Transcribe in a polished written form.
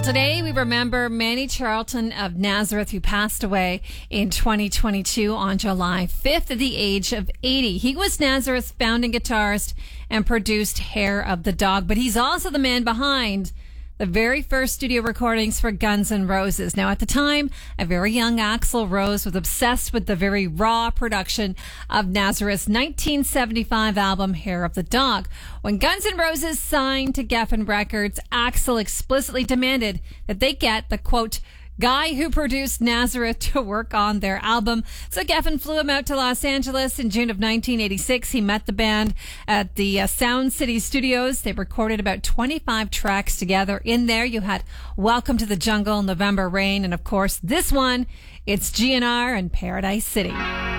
Today we remember Manny Charlton of Nazareth, who passed away in 2022 on July 5th at the age of 80. He was Nazareth's founding guitarist and produced Hair of the Dog, but he's also the man behind the very first studio recordings for Guns N' Roses. Now, at the time, a very young Axl Rose was obsessed with the very raw production of Nazareth's 1975 album, Hair of the Dog. When Guns N' Roses signed to Geffen Records, Axl explicitly demanded that they get the, quote, guy who produced Nazareth to work on their album. So Geffen flew him out to Los Angeles in June of 1986. He met the band at the Sound City Studios. They recorded about 25 tracks together. In there, you had Welcome to the Jungle, November Rain, and of course, this one, it's GNR and Paradise City.